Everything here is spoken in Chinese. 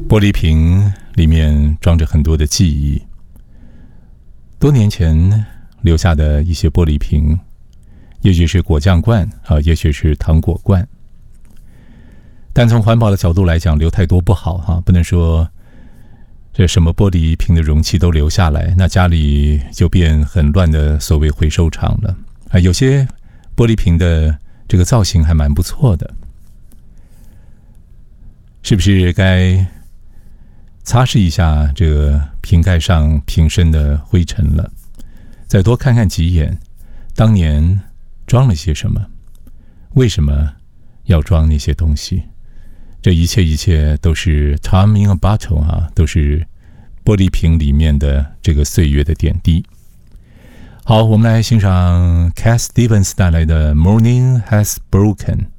玻璃瓶里面装着很多的记忆，多年前留下的一些玻璃瓶，也许是果酱罐也许是糖果罐。但从环保的角度来讲，留太多不好不能说这什么玻璃瓶的容器都留下来，那家里就变很乱的所谓回收场了有些玻璃瓶的这个造型还蛮不错的，是不是该擦拭一下这个瓶盖上瓶身的灰尘了，再多看看几眼当年装了些什么，为什么要装那些东西，这一切都是 time in a bottle 都是玻璃瓶里面的这个岁月的点滴。好，我们来欣赏 Cat Stevens 带来的 Morning Has Broken。